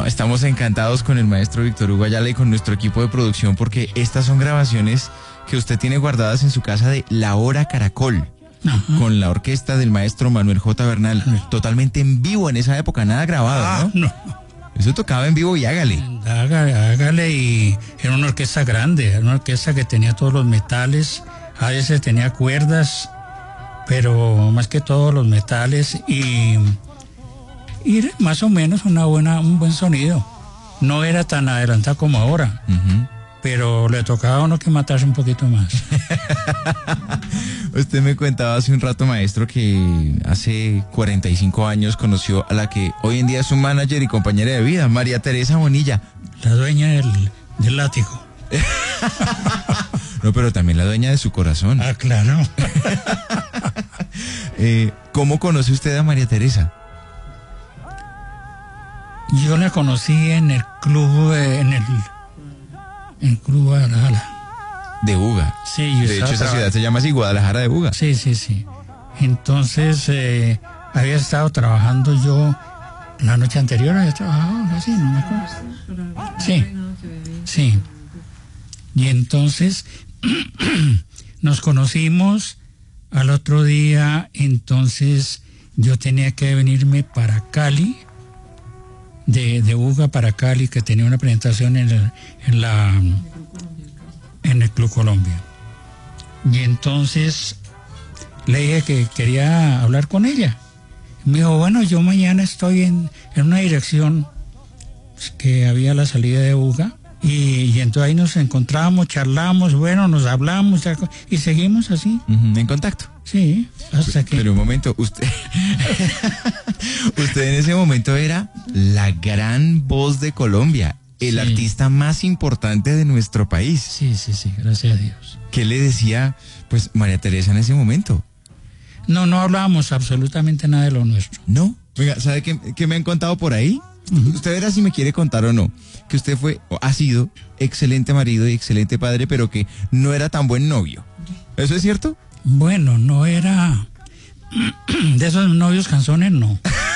estamos encantados con el maestro Víctor Hugo Ayala y con nuestro equipo de producción porque estas son grabaciones que usted tiene guardadas en su casa de La Hora Caracol. Ajá. Con la orquesta del maestro Manuel J. Bernal, totalmente en vivo en esa época, nada grabado, ¿no? No. Eso tocaba en vivo y hágale. Hágale, y era una orquesta grande, era una orquesta que tenía todos los metales, a veces tenía cuerdas, pero más que todos los metales y más o menos un buen sonido. No era tan adelantada como ahora. Uh-huh. Pero le tocaba a uno que matarse un poquito más. Usted me contaba hace un rato, maestro, que hace 45 años conoció a la que hoy en día es su manager y compañera de vida, María Teresa Bonilla. La dueña del látigo. No, pero también la dueña de su corazón. Ah, claro. ¿Cómo conoce usted a María Teresa? Yo la conocí en el club, en el Club Guadalajara. De Buga. Sí, de hecho, esa ciudad se llama así, Guadalajara de Buga. Sí. Entonces, había estado trabajando yo la noche anterior, había trabajado así, no me acuerdo. Sí. Y entonces, nos conocimos al otro día, entonces yo tenía que venirme para Cali, de Buga para Cali, que tenía una presentación en el Club Colombia. Y entonces le dije que quería hablar con ella. Me dijo, bueno, yo mañana estoy en una dirección que había a la salida de Buga. Y entonces ahí nos encontramos, charlamos, bueno, nos hablamos y seguimos así. En contacto. Sí, hasta que... Pero un momento, usted en ese momento era la gran voz de Colombia, el artista más importante de nuestro país. Sí, gracias a Dios. ¿Qué le decía, pues, María Teresa en ese momento? No hablábamos absolutamente nada de lo nuestro. ¿No? Oiga, ¿sabe qué me han contado por ahí? Uh-huh. Usted verá si me quiere contar o no, que usted ha sido excelente marido y excelente padre, pero que no era tan buen novio. ¿Eso es cierto? Bueno, no era de esos novios canzones, no.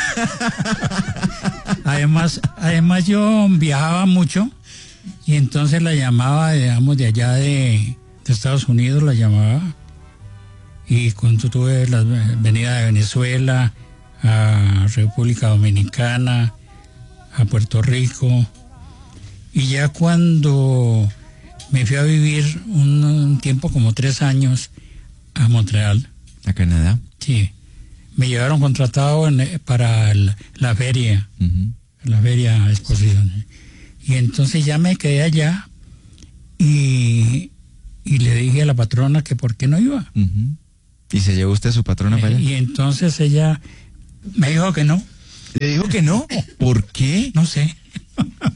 Además yo viajaba mucho y entonces la llamaba, digamos, de allá de Estados Unidos, la llamaba, y cuando tuve la venida de Venezuela a República Dominicana, a Puerto Rico, y ya cuando me fui a vivir un tiempo, como 3 años, a Montreal. ¿A Canadá? Sí. Me llevaron contratado para la feria, uh-huh. La feria exposición. Y entonces ya me quedé allá y le dije a la patrona que por qué no iba. Uh-huh. ¿Y se llevó usted a su patrona para allá? Y entonces ella me dijo que no. ¿Le dijo que no? ¿Por qué? No sé.